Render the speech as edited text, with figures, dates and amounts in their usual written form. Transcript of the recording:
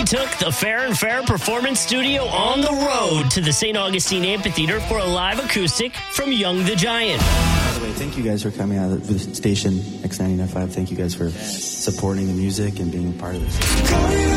took the Fair and Fair Performance Studio on the road to the St. Augustine Amphitheater for a live acoustic from Young the Giant. By the way, thank you guys for coming out of the station X99.5. Thank you guys for supporting the music and being a part of this.